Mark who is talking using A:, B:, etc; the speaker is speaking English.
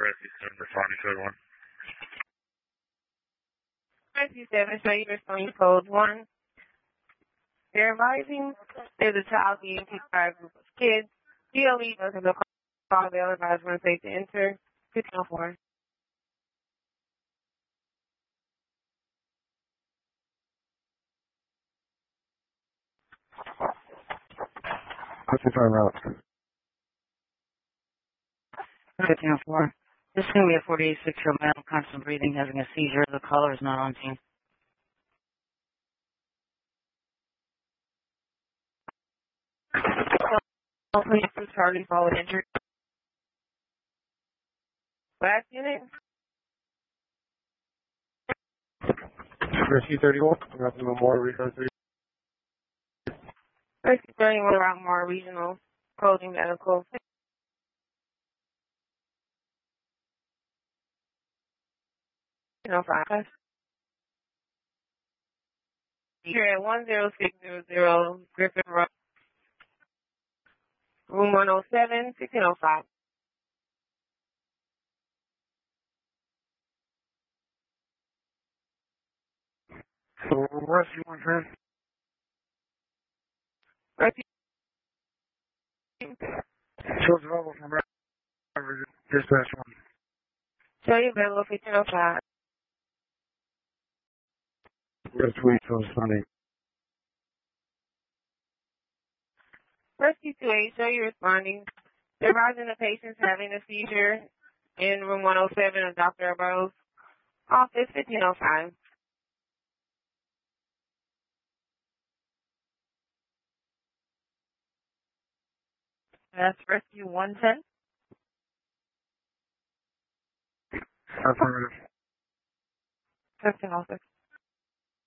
A: Rescue 7 responding code 1.
B: Rescue 7, show you responding code 1. They're advising there's a child being picked by a group of kids. DLE doesn't know call. They'll advise when safe to enter. 1504.
C: What's the time route?
D: 1504. This is going to be a 46-year-old male, constant breathing, having a seizure. The caller is not on scene.
B: Please, Charlie, followed injured. Last unit.
C: Rescue 31, Rapid Memorial Regional 3.
B: Rescue 31, Rockmore Regional, closing medical. Five. Here at 10600 Griffin Road, room 107, 1605.
C: So, Rescue 1, sir.
B: Rescue.
C: Shows available from Dispatch 1.
B: Show you available 1505.
C: Rescue 8, so responding.
B: Rescue 28, show you responding. They're advising the patient's having a seizure in room 107 of Dr. Abro's office, 1505.
D: That's Rescue 110.
C: Affirmative.
B: 1506.